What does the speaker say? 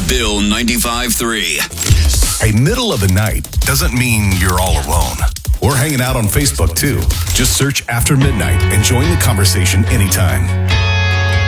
Bill 95.3. Hey, middle of the night doesn't mean you're all alone. We're hanging out on Facebook too. Just search After Midnight and join the conversation anytime.